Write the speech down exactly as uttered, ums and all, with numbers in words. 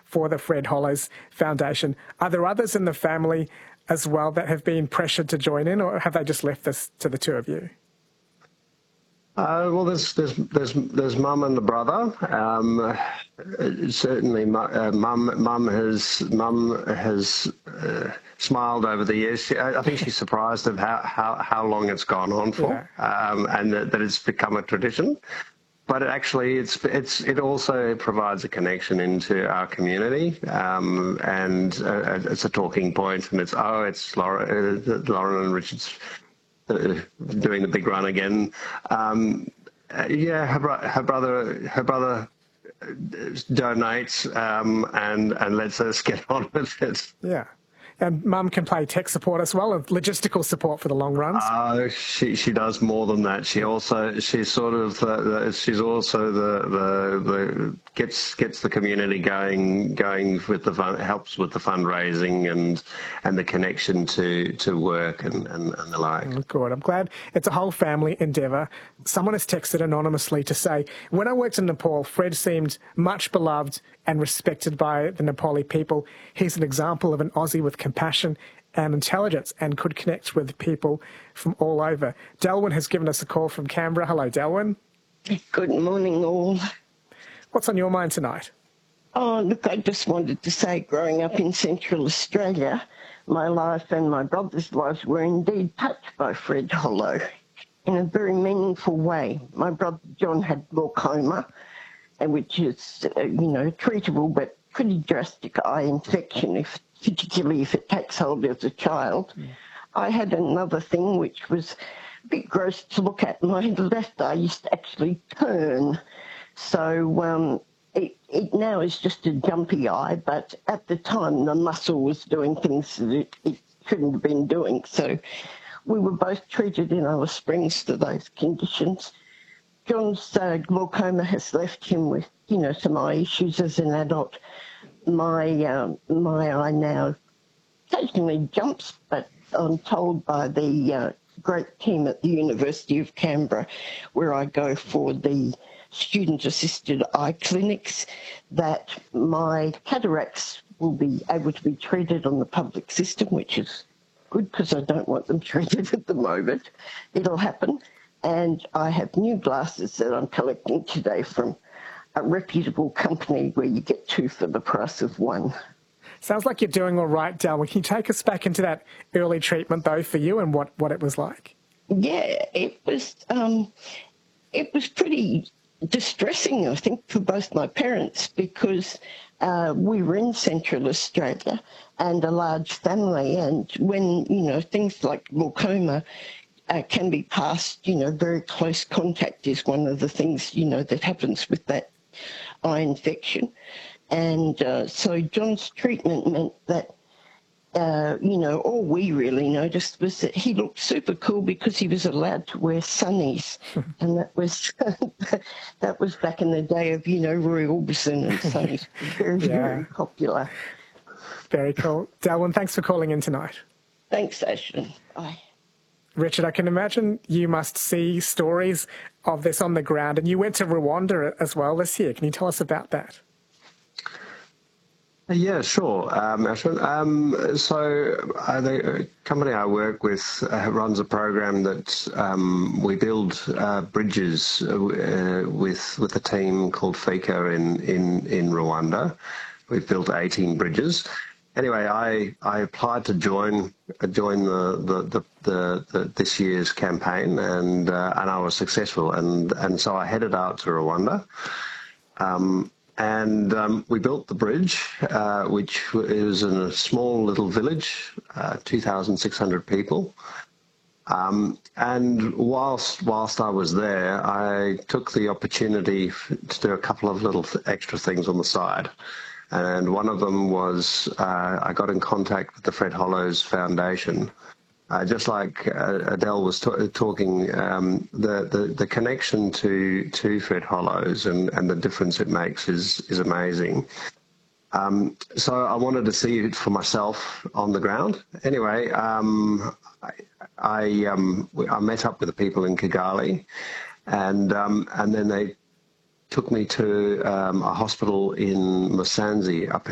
for the Fred Hollows Foundation. Are there others in the family as well that have been pressured to join in, or have they just left this to the two of you? Uh, well, there's there's there's there's mum and the brother. Um, certainly, uh, mum mum has mum has uh, smiled over the years. She, I think she's surprised at how, how, how long it's gone on for, yeah. um, and that, that it's become a tradition. But it actually, it's it's it also provides a connection into our community, um, and uh, it's a talking point. And it's oh, it's Laura, uh, Lauren and Richard's uh, doing the big run again. Um, uh, yeah, her, bro- her brother, her brother donates um, and and lets us get on with it. Yeah. And Mum can play tech support as well, and logistical support for the long runs. Oh, uh, she she does more than that. She also she's sort of the, the, she's also the, the the gets gets the community going going with the fun, helps with the fundraising and and the connection to to work and, and, and the like. Oh, good. I'm glad it's a whole family endeavour. Someone has texted anonymously to say, when I worked in Nepal, Fred seemed much beloved and respected by the Nepali people. He's an example of an Aussie with compassion and intelligence and could connect with people from all over. Delwyn has given us a call from Canberra. Hello, Delwyn. Good morning, all. What's on your mind tonight? Oh, look, I just wanted to say, growing up in Central Australia, my life and my brother's lives were indeed touched by Fred Hollow in a very meaningful way. My brother John had glaucoma, and which is, uh, you know, treatable but pretty drastic eye infection, if, particularly if it takes hold as a child. Mm. I had another thing which was a bit gross to look at. My left eye used to actually turn. So um, it, it now is just a jumpy eye, but at the time the muscle was doing things that it, it shouldn't have been doing. So we were both treated in Alice Springs for those conditions. John's uh, glaucoma has left him with, you know, some eye issues as an adult. My um, my eye now occasionally jumps, but I'm told by the uh, great team at the University of Canberra, where I go for the student-assisted eye clinics, that my cataracts will be able to be treated on the public system, which is good because I don't want them treated at the moment. It'll happen. And I have new glasses that I'm collecting today from a reputable company where you get two for the price of one. Sounds like you're doing all right, Delwyn. Can you take us back into that early treatment, though, for you and what, what it was like? Yeah, it was, um, it was pretty distressing, I think, for both my parents, because uh, we were in Central Australia and a large family, and when, you know, things like glaucoma Uh, can be passed, you know, very close contact is one of the things, you know, that happens with that eye infection. And uh, so John's treatment meant that, uh, you know, all we really noticed was that he looked super cool because he was allowed to wear sunnies. And that was that was back in the day of, you know, Roy Orbison and sunnies. Very, yeah. very popular. Very cool. Delwyn, thanks for calling in tonight. Thanks, Ashley. Bye. Richard, I can imagine you must see stories of this on the ground, and you went to Rwanda as well this year. Can you tell us about that? Yeah, sure. Um, um, so uh, the company I work with uh, runs a program that um, we build uh, bridges uh, with with a team called FICA in, in, in Rwanda. We've built eighteen bridges. Anyway, I, I applied to join uh, join the, the, the, the, the this year's campaign, and uh, and I was successful, and, and so I headed out to Rwanda, um, and um, we built the bridge, uh, which is in a small little village, uh, two thousand six hundred people, um, and whilst whilst I was there, I took the opportunity to do a couple of little extra things on the side. And one of them was uh, I got in contact with the Fred Hollows Foundation. Uh, just like uh, Adele was t- talking, um, the, the, the connection to, to Fred Hollows and, and the difference it makes is, is amazing. Um, so I wanted to see it for myself on the ground. Anyway, um, I, I, um, I met up with the people in Kigali, and, um, and then they took me to um, a hospital in Musanze up